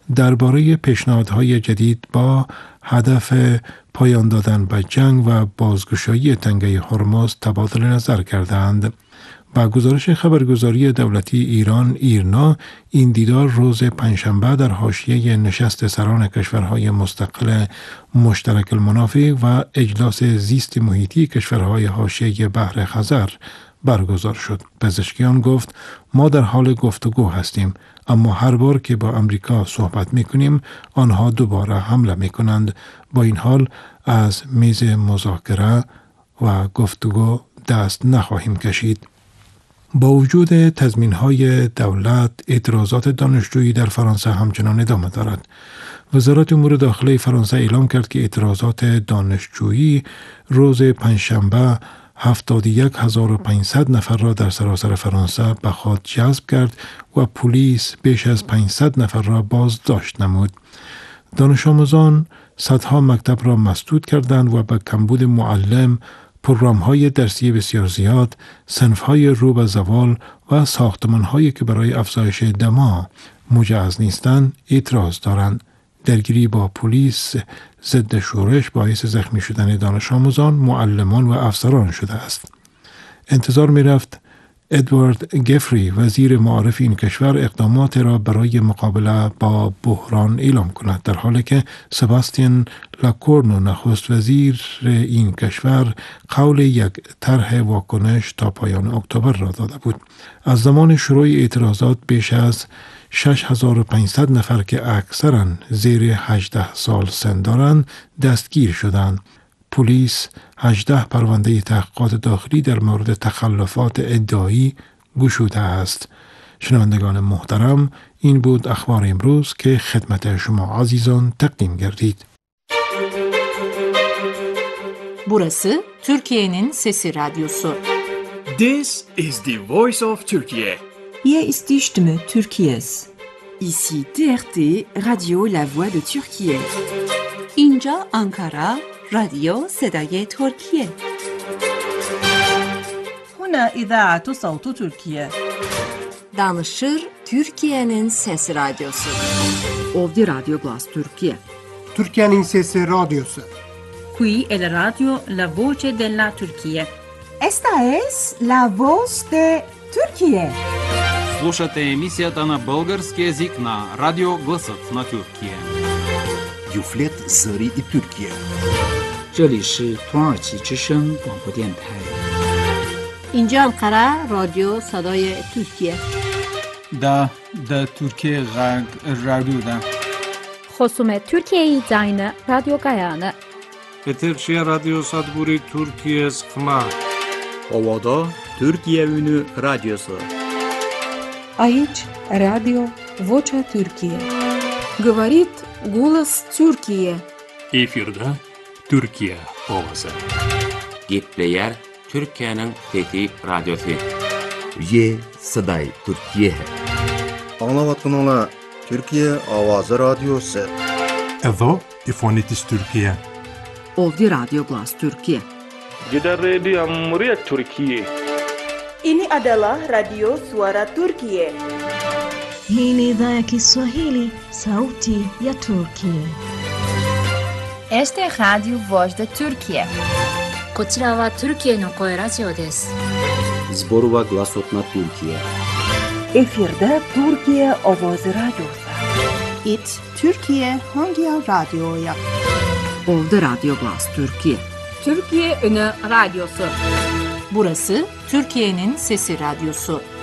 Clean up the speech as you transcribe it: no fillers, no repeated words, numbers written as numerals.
درباره پیشنهادهای جدید با هدف پایان دادن به جنگ و بازگشایی تنگه هرمز تبادل نظر کردند. با گزارش خبرگزاری دولتی ایران ایرنا، این دیدار روز پنجشنبه در حاشیه نشست سران کشورهای مستقل مشترک المنافع و اجلاس زیست محیطی کشورهای حاشیه بحر خزر برگزار شد. پزشکیان گفت ما در حال گفتگو هستیم، اما هر بار که با امریکا صحبت میکنیم آنها دوباره حمله میکنند. با این حال از میز مذاکره و گفتگو دست نخواهیم کشید. با وجود تضمین‌های دولت، اعتراضات دانشجویی در فرانسه همچنان ادامه دارد. وزارت امور داخله فرانسه اعلام کرد که اعتراضات دانشجویی روز پنجشنبه 71,500 نفر را در سراسر فرانسه به خود جذب کرد و پلیس بیش از 500 نفر را بازداشت نمود. دانش آموزان صدها مکتب را مسدود کردند و به کمبود معلم، پروگرام‌های درسی بسیار زیاد، صنف‌های رو به زوال و ساختمان‌هایی که برای افزایش دما مجهز نیستند اعتراض دارند. درگیری با پلیس ضد شورش باعث زخمی شدن دانش آموزان، معلمان و افسران شده است. انتظار می‌رفت ادوارد گفری وزیر معارف این کشور اقدامات را برای مقابله با بحران اعلام کند، در حالی که سباستین لاکورنو نخست وزیر این کشور قول یک طرح واکنش تا پایان اکتبر را داده بود. از زمان شروع اعتراضات بیش از 6500 نفر که اکثراً زیر 18 سال سن دارند دستگیر شدند. پلیس 18 پرونده تحقیقات داخلی در مورد تخلفات ادعایی گشوده است. شنوندگان محترم، این بود اخبار امروز که خدمت شما عزیزان تقدیم گردید. Burası Türkiye'nin Sesi Radyosu. This is the voice of Turkey. Hier ist die Stimme Türkiye's. Ici TRT Radio La Voix de Türkiye. اینجا آنکارا رادیو صدای ترکیه. هنا إذاعة صوت تركيا. Danışır Türkiye'nin Sesi Radyosu. Ovdje Radio Glas Türkiye. Türkiye'nin Sesi Radyosu. Qui è la radio La Voce della Turchia. Esta es la voz de Turquía. Слушате емисията на български език на Радио Гласът на Тюркия. Юфлет Зари и Türkiye. 这里是土耳其之声广播电台。 اینجا انقره رادیو صدای ترکیه. دا ترکیه رادیو دا. خصوم ترکیه زاین رادیو گایانه. Eterşehir Radyo Sadburi Türkiye Sıkma. Ovada Türkiye Ünü Radyosu. Aici Radio Vocea Türkiye. Говорит голос Türkiye. Efirde Türkiye ovası. Gitleyer Türkiye'nin Fethi Radyosu. Ye Saday Türkiye. Anlavatınla Türkiye Avazı Radyosu. Evo İfonitis Türkiye. Ovdje Radio Glas Türkiye. Gidan rediyon Muryar Türkiye. Ini adalah Radio Suara Turkiye. Hii ni idhaa ya Kiswahili, sauti ya Turkiye. Este es Radio Voz de Turkiye. こちらはトルキエの声ラジオです。 Zborova Glasot na Türkiye. Efirde Türkiye Avazı Radyosu. It Türkiye Hangi Radyo'ya? Ovdje Radio Glas Türkiye. Türkiye Ünü Radyosu. Burası Türkiye'nin Sesi Radyosu.